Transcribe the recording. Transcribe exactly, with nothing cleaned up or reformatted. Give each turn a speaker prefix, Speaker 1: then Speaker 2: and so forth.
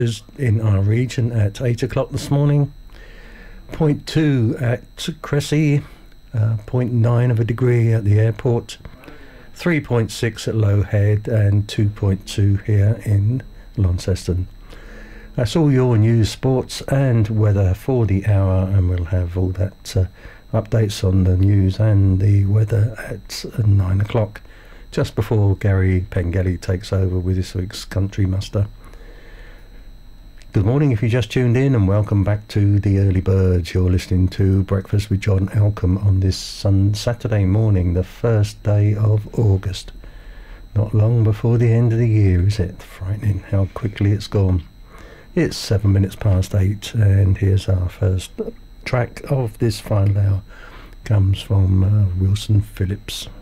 Speaker 1: in our region at eight o'clock this morning. Point two at Cressy, uh, point nine of a degree at the airport, three point six at Low Head, and two point two here in Launceston. That's all your news, sports and weather for the hour, and we'll have all that uh, updates on the news and the weather at uh, nine o'clock, just before Gary Pengelly takes over with this week's Country Muster. Good morning if you just tuned in, and welcome back to the Early Birds. You're listening to Breakfast with John Alcombe on this sun Saturday morning, the first day of August. Not long before the end of the year, is it? Frightening how quickly it's gone. It's seven minutes past eight, and here's our first track of this final hour. Comes from uh, Wilson Phillips.